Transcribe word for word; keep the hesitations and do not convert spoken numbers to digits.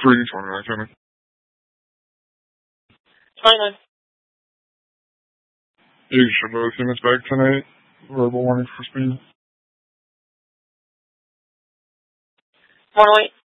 three twenty-nine, Timmy. twenty-nine. You should have seen us back tonight. Verbal warning for speed. one oh eight.